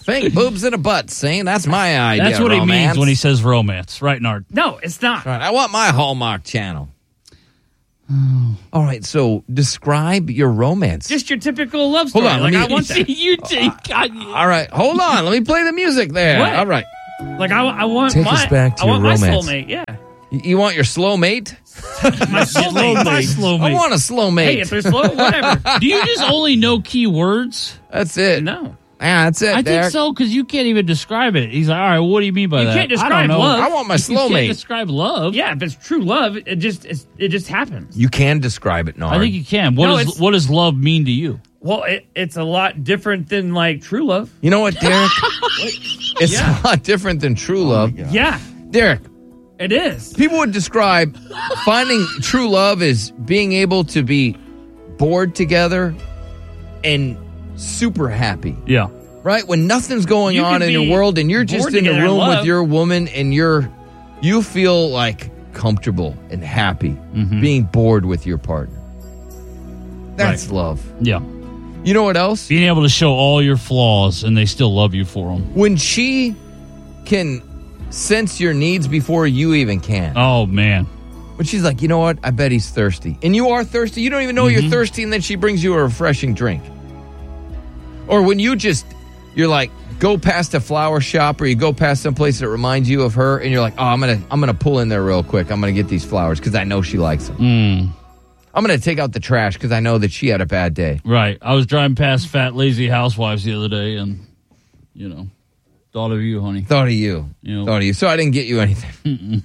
Fake boobs in a butt, see? That's my idea. That's what romance. he means when he says romance, right, Nard? No, it's not. Right. I want my Hallmark channel. All right, so describe your romance. Just your typical love Hold story. on, like, let me- I want that. you take. God, All right, hold on. Let me play the music there. What? All right. Like, I, I want Take my, us back to I want your my romance. soulmate, yeah. You- You want your slow mate? My soulmate. My slow I mate. want a slow mate. Hey, if they're slow, whatever. Do you just only know key words? That's it. No. Yeah, that's it, I Derek. think so because you can't even describe it. He's like, all right, what do you mean by You that? can't I describe don't know. love. I want my You slow can't mate. describe love. Yeah, if it's true love, it just it's, it just happens. You can describe it, Nard. I think you can. What No, does it's- what does love mean to you? Well, it, it's a lot different than like true love. You know what, Derek? It's Yeah. a lot different than true love. Yeah, Derek, it is. people would describe finding true love as being able to be bored together and super happy. Yeah. Right? When nothing's going You on can in your be world and you're just bored in a together and room with love. your woman and you're you feel like comfortable and happy Mm-hmm. being bored with your partner. That's love. Yeah. You know what else? Being able to show all your flaws and they still love you for them. When she can sense your needs before you even can. Oh, man. When she's like, you know what? I bet he's thirsty. And you are thirsty. You don't even know Mm-hmm. you're thirsty, and then she brings you a refreshing drink. Or when you just, you're like, go past a flower shop or you go past some place that reminds you of her, and you're like, oh, I'm going to I'm gonna pull in there real quick. I'm going to get these flowers because I know she likes them. Mm. I'm going to take out the trash because I know that she had a bad day. Right. I was driving past Fat Lazy Housewives the other day and, you know, thought of you, honey. Thought of you. You know. Thought of you. So I didn't get you anything.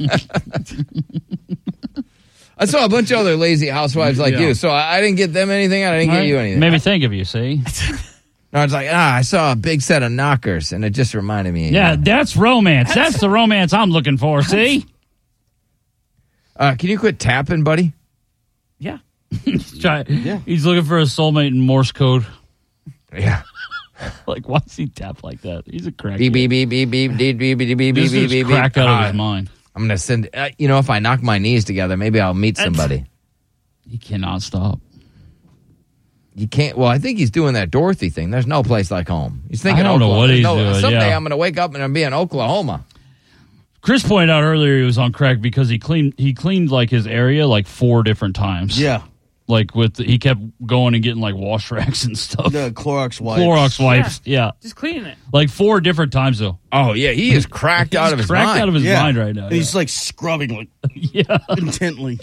I saw a bunch of other lazy housewives like Yeah. you, so I, I didn't get them anything. I didn't Right. get you anything. Made me think of you, see? No, I was like, ah, I saw a big set of knockers, and it just reminded me. of Yeah, you. that's romance. That's the romance I'm looking for, see? Uh, can you quit tapping, buddy? Yeah. He's, try, he's looking for a soulmate in Morse code. Yeah. Like, why does he tap like that? He's a crack. Beep, beep, beep, beep, beep, beep, beep, beep, beep, This beep, is beep, crack beep. out of Ah, his mind. I'm going to send, uh, you know, if I knock my knees together, maybe I'll meet somebody. He cannot stop. You can't, well, I think he's doing that Dorothy thing. There's no place like home. He's thinking I don't know Oklahoma. what There's he's no- doing, Someday yeah. I'm going to wake up and I'm be in Oklahoma. Chris pointed out earlier he was on crack because he cleaned he cleaned like his area like four different times. Yeah. Like with he kept going and getting like wash racks and stuff. The Clorox wipes. Clorox wipes. Yeah. Just cleaning it. Like four different times though. Oh yeah, he is cracked He's out of his cracked mind. out of his Yeah. mind right now. And he's like scrubbing like yeah. intently.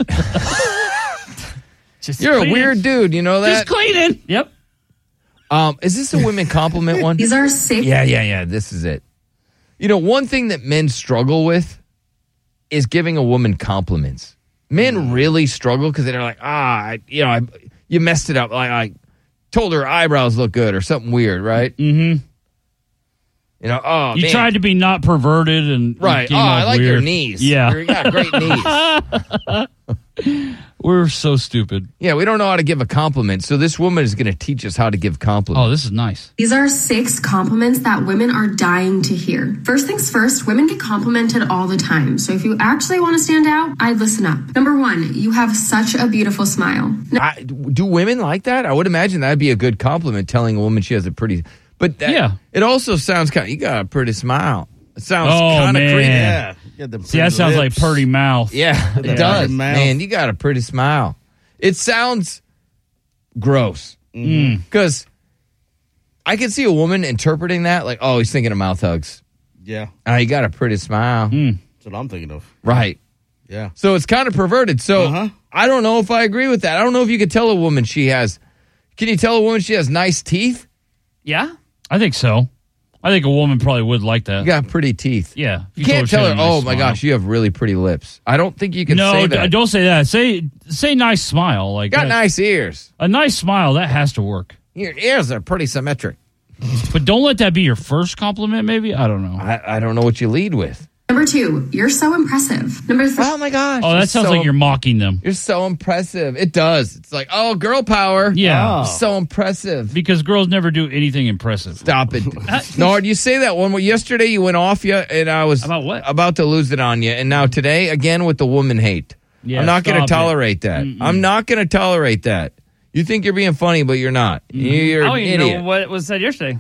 Just You're a cleaning. weird dude, you know that? Just cleaning. Yep. Um, is this a women compliment one? These are safe. Yeah, yeah, yeah. This is it. You know, one thing that men struggle with is giving a woman compliments. Men really struggle because they're like, ah, I, you know, I, you messed it up. Like I told her eyebrows look good or something weird, right? Mm-hmm. You know, oh, You man. tried to be not perverted and right. came Oh, off I like your weird. knees. Yeah. you got great knees. We're so stupid. Yeah, we don't know how to give a compliment. So this woman is going to teach us how to give compliments. Oh, this is nice. These are six compliments that women are dying to hear. First things first, women get complimented all the time. So if you actually want to stand out, I'd listen up. Number one, you have such a beautiful smile. I, do women like that? I would imagine that'd be a good compliment, telling a woman she has a pretty. But that, Yeah. it also sounds kind of. You got a pretty smile. It sounds Oh, kind of man. creepy. Yeah. You got them See, that pretty sounds lips. like purty mouth. Yeah, it Yeah. does. Mouth. Man, you got a pretty smile. It sounds gross Mm. because I can see a woman interpreting that like, oh, he's thinking of mouth hugs. Yeah. Oh, you got a pretty smile. Mm. That's what I'm thinking of. Right. Yeah. So it's kind of perverted. So Uh-huh. I don't know if I agree with that. I don't know if you could tell a woman she has. Can you tell a woman she has nice teeth? Yeah. I think so. I think a woman probably would like that. You got pretty teeth. Yeah. You If can't told she tell her, had a nice oh my smile. gosh, you have really pretty lips. I don't think you can no, say d- that. don't say that. Say say nice smile. Like got that- nice ears. A nice smile that has to work. Your ears are pretty symmetric. But don't let that be your first compliment. Maybe I don't know. I, I don't know what you lead with. Number two, you're so impressive. Number three. Oh my gosh. Oh, that you're sounds so- like you're mocking them. You're so impressive. It does. It's like, oh, girl power. Yeah. You're so impressive. Because girls never do anything impressive. Stop it. Nard, you say that one. Yesterday you went off you, and I was About what? about to lose it on you. And now today, again, with the woman hate. Yeah, I'm not going to stop it. tolerate that. Mm-mm. I'm not going to tolerate that. You think you're being funny, but you're not. You're I an don't even idiot. know what was said yesterday.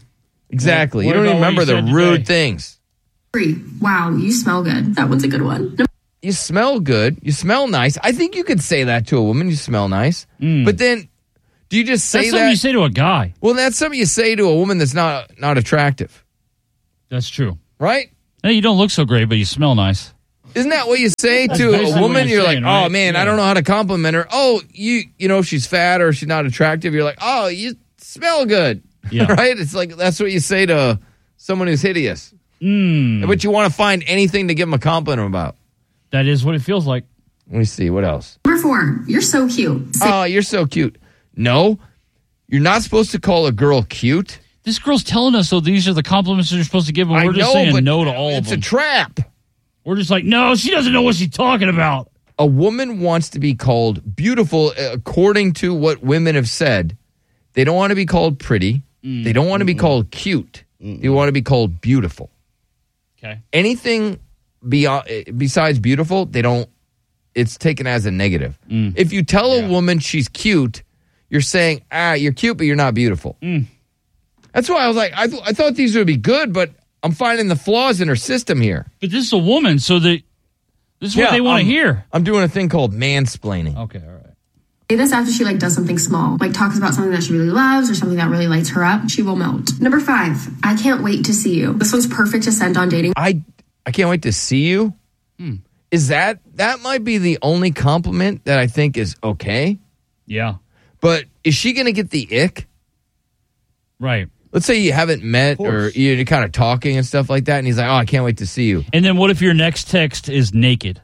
Exactly. What you don't about even what remember you the said rude today? things. Three. Wow, you smell good. That one's a good one. You smell good. You smell nice. I think you could say that to a woman. You smell nice. But then, do you just say That's that? something you say to a guy. Well, that's something you say to a woman that's not not attractive. That's true. Right? Hey, you don't look so great, but you smell nice. Isn't that what you say That's to basically a what woman? you're You're saying, like, oh right? man, I Yeah. don't know how to compliment her. Oh, you you know, if she's fat or she's not attractive, you're like, oh, you smell good. Yeah. Right? It's like that's what you say to someone who's hideous. Mm. But you want to find anything to give them a compliment about. That is what it feels like. Let me see. What else? Number four. You're so cute. Oh, you're so cute. No, you're not supposed to call a girl cute. This girl's telling us, so these are the compliments that you're supposed to give, and I we're just know, saying but no to all of it's them. a trap. We're just like, no, she doesn't know what she's talking about. A woman wants to be called beautiful according to what women have said. They don't want to be called pretty. Mm. They don't want to be called cute. Mm-mm. They want to be called beautiful. Okay. Anything beyond, besides beautiful, they don't, it's taken as a negative. Mm. If you tell a woman she's cute, you're saying, ah, you're cute, but you're not beautiful. Mm. That's why I was like, I, th- I thought these would be good, but I'm finding the flaws in her system here. But this is a woman, so that this is what Yeah, they want to I'm- hear. I'm doing a thing called mansplaining. Okay, all right. Say this after she like does something small, like talks about something that she really loves or something that really lights her up. She will melt. Number five. I can't wait to see you. This one's perfect to send on dating. I I can't wait to see you. Hmm. Is that that might be the only compliment that I think is okay? Yeah. But is she going to get the ick? Right. Let's say you haven't met or you're kind of talking and stuff like that, and he's like, "Oh, I can't wait to see you." And then what if your next text is naked?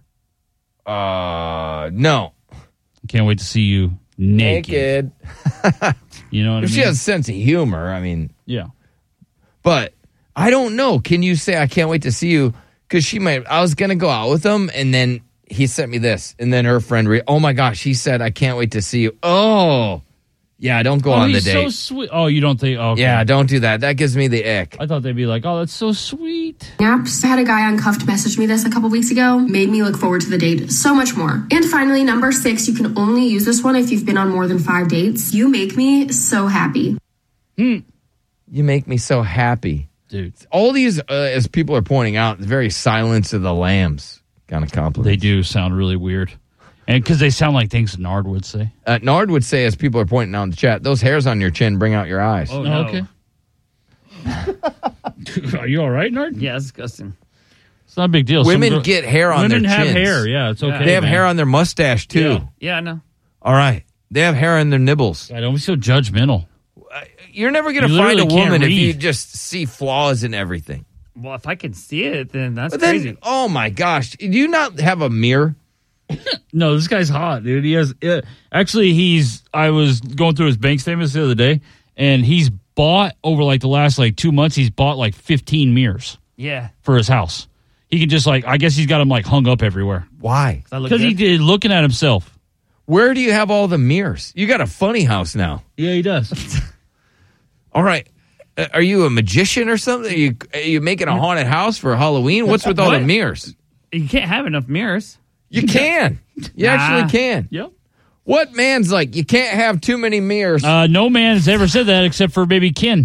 Uh, no. Can't wait to see you naked. Naked. You know what If I she mean? has a sense of humor, I mean, yeah. But I don't know. Can you say I can't wait to see you? Because she might. I was gonna go out with him, and then he sent me this, and then her friend. Re- oh my gosh, he said I can't wait to see you. Oh, yeah. Don't go oh, on the he's date. so sweet. Oh, you don't think? Okay. Yeah, don't do that. That gives me the ick. I thought they'd be like, oh, that's so sweet. Naps. I had a guy on Cuffed message me this a couple weeks ago. Made me look forward to the date so much more. And finally, number six. You can only use this one if you've been on more than five dates. You make me so happy. Hmm. You make me so happy, dude. All these, uh, as people are pointing out, it's very Silence of the Lambs kind of compliment. They do sound really weird. And because they sound like things Nard would say. Uh, Nard would say, as people are pointing out in the chat, those hairs on your chin bring out your eyes. Oh, no. Okay. Are you all right, Nard? Yeah, it's disgusting. It's not a big deal. Women Some girl- get hair on Women their have chins. hair. Yeah, it's okay. They have man. hair on their mustache, too. Yeah. Yeah, I know. All right. They have hair on their nibbles. God, don't be so judgmental. You're never going to You find a literally can't woman if read. you just see flaws in everything. Well, if I can see it, then that's But then, crazy. oh my gosh, do you not have a mirror? No, this guy's hot, dude. He has uh, actually. He's. I was going through his bank statements the other day, and he's bought over like the last like two months. He's bought like fifteen mirrors Yeah. for his house. He can just like. I guess he's got them like hung up everywhere Why? I look because he good? did looking at himself. Where do you have all the mirrors? You got a funny house now. Yeah, he does. All right. Uh, are you a magician or something? Are you, are you making a haunted house for Halloween? What's with all the What? mirrors? You can't have enough mirrors. You can. You Nah. actually can. Yep. What man's like, you can't have too many mirrors? Uh, no man has ever said that except for maybe Ken.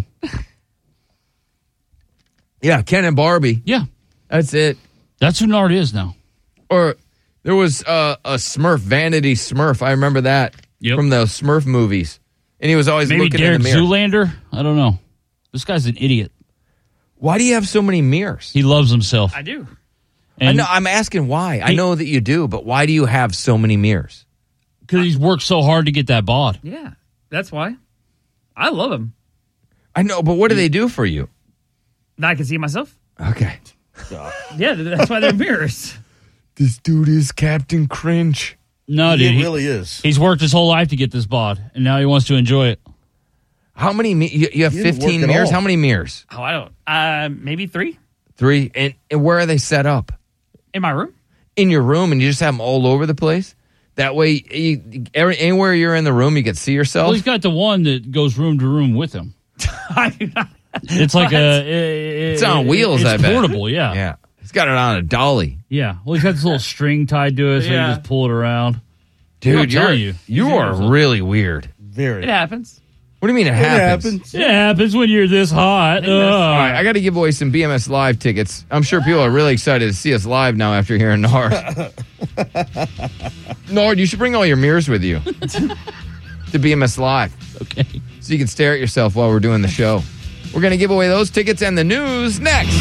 yeah, Ken and Barbie. Yeah, That's it. that's who Nard is now. Or there was uh, a Smurf, Vanity Smurf. I remember that Yep. from the Smurf movies. And he was always Maybe looking Derek in the mirror. Zoolander. I don't know. This guy's an idiot. Why do you have so many mirrors? He loves himself. I do. I know, I'm asking why. I He- know that you do, but why do you have so many mirrors? Because he's worked so hard to get that bod. Yeah, that's why. I love them. I know, but what do they do for you? Now I can see myself. Okay. Yeah, that's why they're mirrors. This dude is Captain Cringe. No, He dude. he- really is. He's worked his whole life to get this bod, and now he wants to enjoy it. How many? Mi- you, you have He didn't fifteen work at mirrors. all. How many mirrors? Oh, I don't. Uh, maybe three Three. And, and where are they set up? in my room. In your room, and you just have them all over the place. That way, you, every, anywhere you're in the room, you can see yourself. Well, he's got the one that goes room to room with him. It's like a. It's on wheels. It's I bet. portable. Yeah. Yeah. He's got it on a dolly. Yeah. Well, he's got this little string tied to it, so Yeah. you just pull it around. Dude, I'm you're telling you. you He's are awesome. really weird. Very. It happens. What What do you mean it happens? It happens when you're this hot. Ugh. All right, I got to give away some B M S Live tickets. I'm sure people are really excited to see us live now after hearing Nard. Nard, you should bring all your mirrors with you to B M S Live. Okay. So you can stare at yourself while we're doing the show. We're going to give away those tickets and the news next.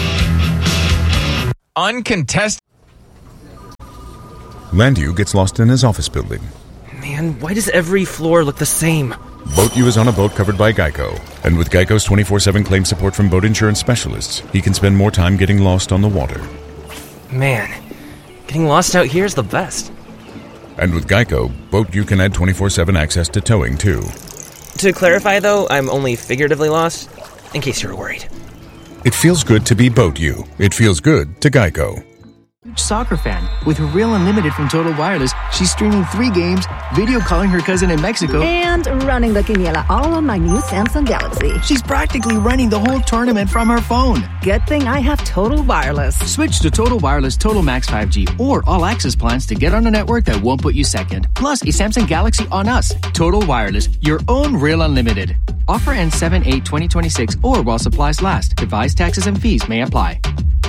Uncontested. Landu gets lost in his office building. Man, why does every floor look the same? Boat U is on a boat covered by Geico. And with Geico's twenty-four seven claim support from boat insurance specialists, he can spend more time getting lost on the water. Man, getting lost out here is the best. And with Geico, Boat U can add twenty-four seven access to towing, too. To clarify, though, I'm only figuratively lost, in case you're worried. It feels good to be Boat U. It feels good to Geico. Soccer fan. With her Real Unlimited from Total Wireless, she's streaming three games, video calling her cousin in Mexico, and running the quiniela all on my new Samsung Galaxy. She's practically running the whole tournament from her phone. Good thing I have Total Wireless. Switch to Total Wireless Total Max five G or All Access plans to get on a network that won't put you second. Plus, a Samsung Galaxy on us. Total Wireless, your own Real Unlimited. Offer ends seven eight twenty twenty-six or while supplies last. Device taxes and fees may apply.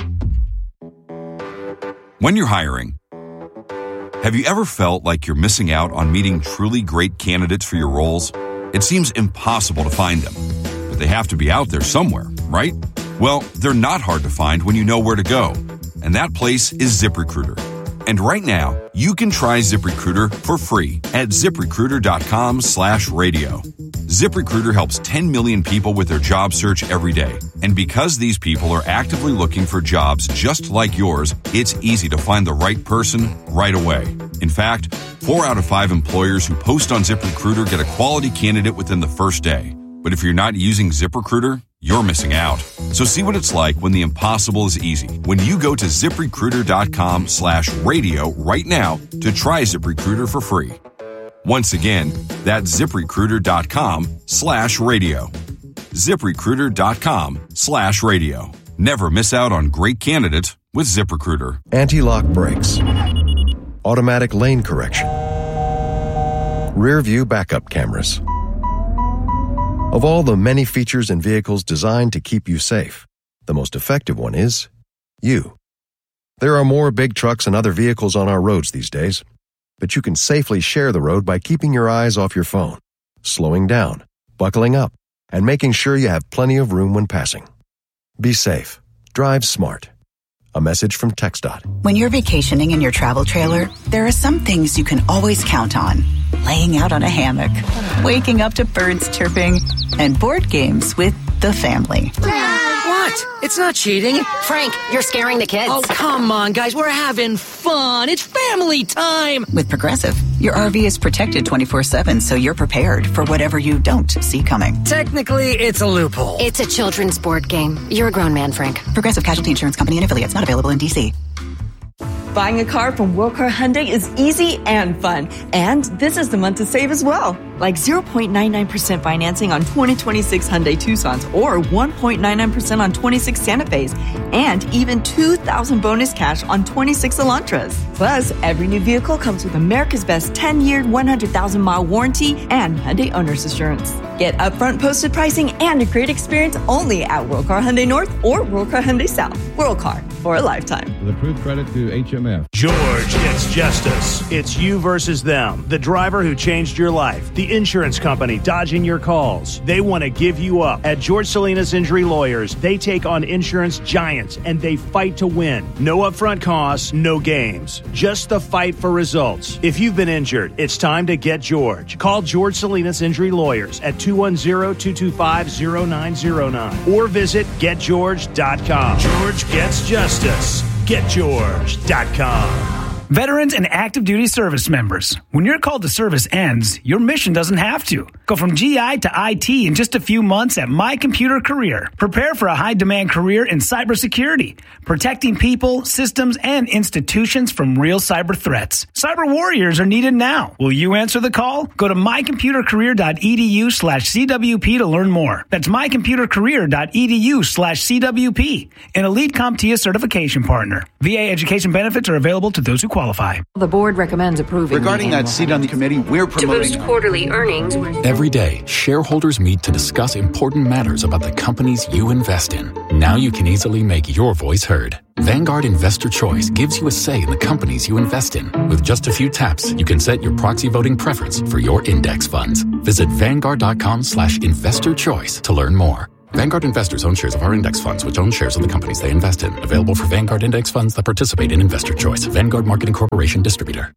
When you're hiring, have you ever felt like you're missing out on meeting truly great candidates for your roles? It seems impossible to find them, but they have to be out there somewhere, right? Well, they're not hard to find when you know where to go, and that place is ZipRecruiter. And right now, you can try ZipRecruiter for free at ZipRecruiter.com slash radio. ZipRecruiter helps ten million people with their job search every day. And because these people are actively looking for jobs just like yours, it's easy to find the right person right away. In fact, four out of five employers who post on ZipRecruiter get a quality candidate within the first day. But if you're not using ZipRecruiter, you're missing out. So see what it's like when the impossible is easy. When you go to ZipRecruiter.com slash radio right now to try ZipRecruiter for free. Once again, that's ZipRecruiter.com slash radio. ZipRecruiter.com slash radio. Never miss out on great candidates with ZipRecruiter. Anti-lock brakes. Automatic lane correction. Rear view backup cameras. Of all the many features in vehicles designed to keep you safe, the most effective one is you. There are more big trucks and other vehicles on our roads these days, but you can safely share the road by keeping your eyes off your phone, slowing down, buckling up, and making sure you have plenty of room when passing. Be safe. Drive smart. A message from TxDOT. When you're vacationing in your travel trailer, there are some things you can always count on. Laying out on a hammock, waking up to birds chirping, and board games with the family. What? It's not cheating. Frank, you're scaring the kids. Oh, come on, guys. We're having fun. It's family time. With Progressive, your R V is protected twenty-four seven, so you're prepared for whatever you don't see coming. Technically, it's a loophole. It's a children's board game. You're a grown man, Frank. Progressive Casualty Insurance Company and affiliates, not available in D C. Buying a car from Wilcar Hyundai is easy and fun. And this is the month to save as well. Like zero point nine nine percent financing on twenty twenty-six Hyundai Tucson's or one point nine nine percent on twenty-six Santa Fe's. And even two thousand dollars bonus cash on twenty-six Elantras. Plus, every new vehicle comes with America's best ten-year, one hundred thousand mile warranty and Hyundai Owner's Assurance. Get upfront posted pricing and a great experience only at Wilcar Hyundai North or Wilcar Hyundai South. Wilcar, for a lifetime. With approved credit to H M F. George Gets Justice. It's you versus them. The driver who changed your life. The insurance company dodging your calls. They want to give you up. At George Salinas Injury Lawyers, they take on insurance giants and they fight to win. No upfront costs, no games. Just the fight for results. If you've been injured, it's time to get George. Call George Salinas Injury Lawyers at two one zero, two two five, zero nine zero nine or visit get george dot com. George Gets Justice. get george dot com. Veterans and active duty service members, when your call to service ends, your mission doesn't have to. Go from G I to I T in just a few months at My Computer Career. Prepare for a high-demand career in cybersecurity, protecting people, systems, and institutions from real cyber threats. Cyber warriors are needed now. Will you answer the call? Go to mycomputercareer.edu slash CWP to learn more. That's mycomputercareer.edu slash CWP, an Elite CompTIA certification partner. V A education benefits are available to those who qualify. qualify. The board recommends approving. Regarding that seat on the committee, we're promoting. To boost quarterly earnings. Every day, shareholders meet to discuss important matters about the companies you invest in. Now you can easily make your voice heard. Vanguard Investor Choice gives you a say in the companies you invest in. With just a few taps, you can set your proxy voting preference for your index funds. Visit Vanguard.com slash investor choice to learn more. Vanguard investors own shares of our index funds, which own shares of the companies they invest in. Available for Vanguard index funds that participate in Investor Choice. Vanguard Marketing Corporation Distributor.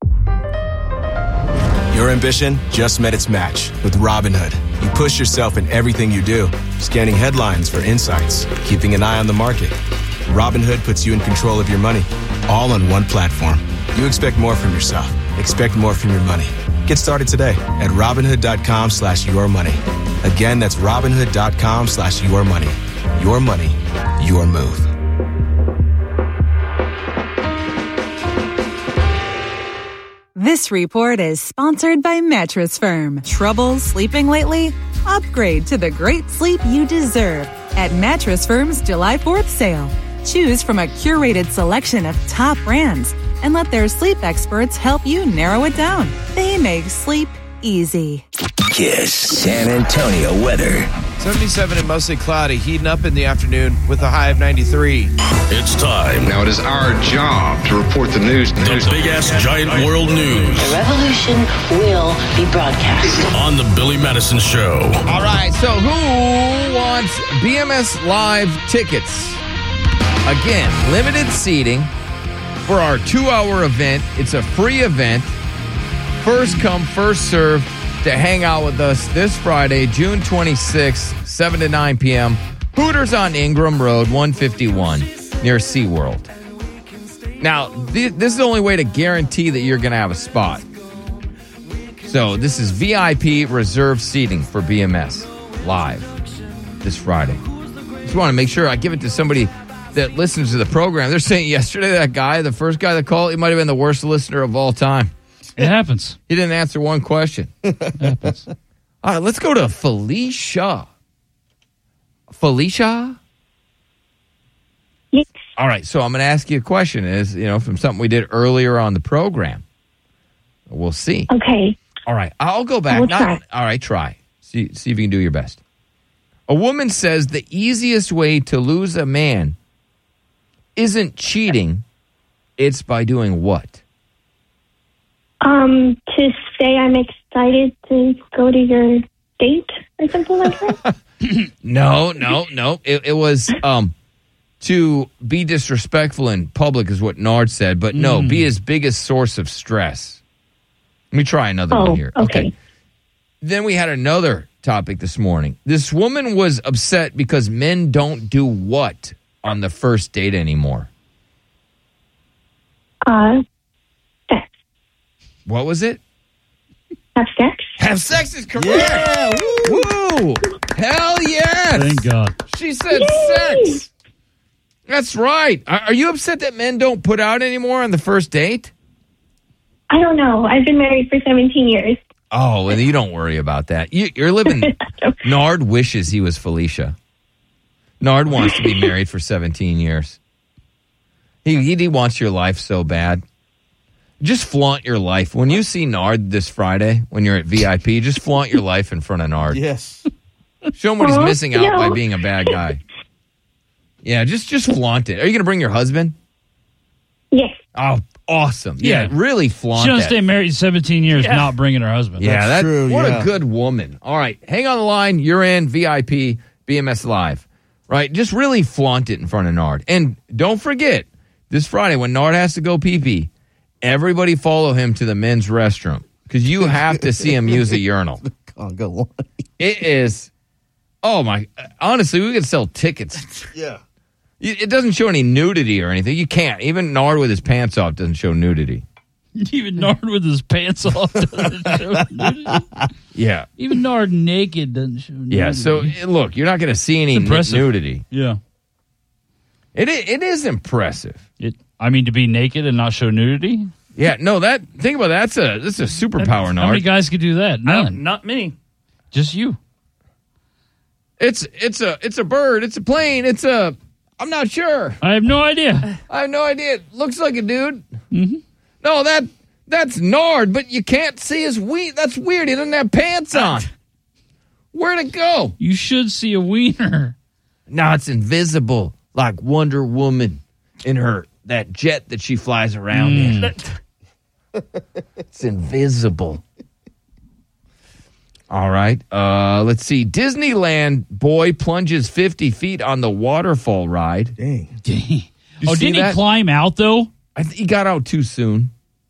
Your ambition just met its match with Robinhood. You push yourself in everything you do, scanning headlines for insights, keeping an eye on the market. Robinhood puts you in control of your money, all on one platform. You expect more from yourself. Expect more from your money. Get started today at Robinhood.com slash your money. Again, that's Robinhood.com slash your money. Your money, your move. This report is sponsored by Mattress Firm. Trouble sleeping lately? Upgrade to the great sleep you deserve at Mattress Firm's July fourth sale. Choose from a curated selection of top brands and let their sleep experts help you narrow it down. They make sleep easy. Kiss San Antonio weather. seventy-seven and mostly cloudy, heating up in the afternoon with a high of ninety-three. It's time. Now it is our job to report the news. The big-ass giant world news. The revolution will be broadcast. On the Billy Madison Show. All right, so who wants B M S Live tickets? Again, limited seating for our two-hour event. It's a free event. First come, first serve to hang out with us this Friday, June twenty-sixth, seven to nine p.m. Hooters on Ingram Road, one fifty-one, near SeaWorld. Now, th- this is the only way to guarantee that you're going to have a spot. So this is V I P reserved seating for B M S Live this Friday. Just want to make sure I give it to somebody that listens to the program. They're saying yesterday that guy, the first guy that called, he might have been the worst listener of all time. It happens. He didn't answer one question. It happens. All right, let's go to Felicia. Felicia? Yes. All right, so I'm going to ask you a question. Is you know from something we did earlier on the program. We'll see. Okay. All right, I'll go back. We'll Not, try. All right, try. See, see if you can do your best. A woman says the easiest way to lose a man isn't cheating. It's by doing what? Um, to say I'm excited to go to your date or something like that? No, no, no. It, it was um, to be disrespectful in public is what Nard said, but no, Mm. be his biggest source of stress. Let me try another Oh, one here. okay. Then we had another topic this morning. This woman was upset because men don't do what on the first date anymore? Uh, sex. What was it? Have sex? Have sex is correct. Yeah, woo. Woo. Hell yes. Thank God. She said Yay. sex. That's right. Are are you upset that men don't put out anymore on the first date? I don't know. I've been married for seventeen years. Oh, well, you don't worry about that. You, you're living. Nard wishes he was Felicia. Nard wants to be married for seventeen years. He, he he wants your life so bad. Just flaunt your life. When you see Nard this Friday, when you're at V I P, just flaunt your life in front of Nard. Yes. Show him what he's Oh, missing out no. by being a bad guy. Yeah, just just flaunt it. Are you going to bring your husband? Yes. Oh, awesome. Yeah, Yeah. really flaunt She doesn't that. stay married seventeen years, Yeah. not bringing her husband. Yeah, that's true, what yeah. a good woman. All right, hang on the line. You're in V I P B M S Live. Right? Just really flaunt it in front of Nard. And don't forget, this Friday when Nard has to go pee-pee, everybody follow him to the men's restroom because you have to see him use a urinal. Can't go on. It is, oh my, honestly, we could sell tickets. Yeah. It doesn't show any nudity or anything. You can't. Even Nard with his pants off doesn't show nudity. Even Nard with his pants off doesn't show nudity. Yeah. Even Nard naked doesn't show nudity. Yeah, so eh, look, you're not going to see any n- Impressive. nudity. Yeah. It i- it is impressive. It, I mean, to be naked and not show nudity? Yeah, no, that think about that. That's a that's a superpower, How many Nard. guys could do that? I None. don't- not many. Just you. It's it's a it's a bird. It's a plane. It's a. I'm not sure. I have no idea. I have no idea. It looks like a dude. Mm-hmm. No, that that's Nard, but you can't see his wiener. That's weird. He doesn't have pants on. Where'd it go? You should see a wiener. No, it's invisible, like Wonder Woman in her that jet that she flies around Mm. in. It's invisible. All right. Uh, let's see. Disneyland boy plunges fifty feet on the waterfall ride. Dang. Dang. You Oh, see didn't that? he climb out, though? I th- he got out too soon.